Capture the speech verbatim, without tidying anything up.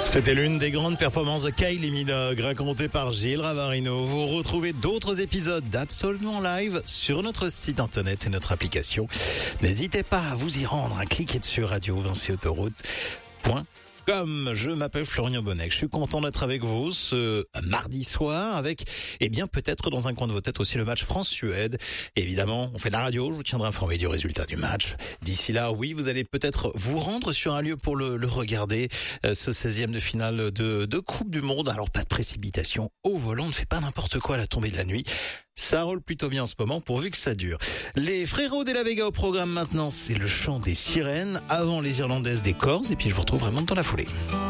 C'était l'une des grandes performances de Kylie Minogue, racontée par Gilles Ravarino. Vous retrouvez d'autres épisodes d'Absolument Live sur notre site internet et notre application. N'hésitez pas à vous y rendre, à cliquer dessus radio vinci autoroute point com. Je m'appelle Florian Bonnec. Je suis content d'être avec vous ce mardi soir avec, eh bien, peut-être dans un coin de vos têtes aussi le match France-Suède. Évidemment, on fait de la radio, je vous tiendrai informé du résultat du match. D'ici là, oui, vous allez peut-être vous rendre sur un lieu pour le, le regarder, euh, ce seizième de finale de, de Coupe du Monde. Alors, pas de précipitation au volant, ne fait pas n'importe quoi à la tombée de la nuit. Ça roule plutôt bien en ce moment, pourvu que ça dure. Les Frérots de la Vega au programme maintenant, c'est le chant des sirènes, avant les Irlandaises des Corses, et puis je vous retrouve vraiment dans la foulée.